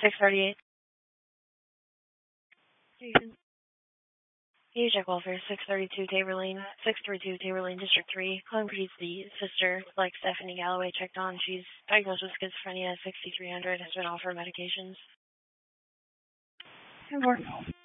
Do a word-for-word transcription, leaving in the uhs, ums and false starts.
six thirty-eight. Jason. You check welfare, six thirty-two Tabor Lane, six thirty-two Tabor Lane, District three. Calling for the sister, like Stephanie Galloway, checked on. She's diagnosed with schizophrenia, sixty-three hundred, has been offered medications. ten four.